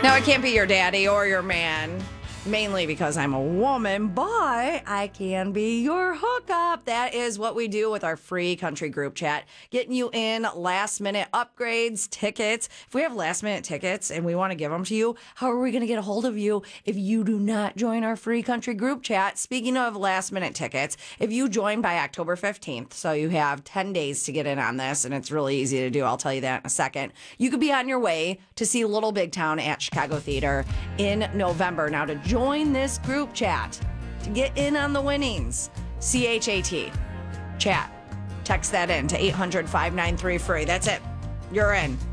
No, it can't be your daddy or your man. Mainly because I'm a woman, but I can be your hookup. That is what we do with our free country group chat. Getting you in last minute upgrades, tickets. If we have last minute tickets and we want to give them to you, how are we going to get a hold of you if you do not join our free country group chat? Speaking of last minute tickets, if you join by October 15th, so you have 10 days to get in on this, and it's really easy to do. I'll tell you that in a second. You could be on your way to see Little Big Town at Chicago Theater in November. Now, to join this group chat, to get in on the winnings, CHAT, chat. Text that in to 800-593-FREE. That's it. You're in.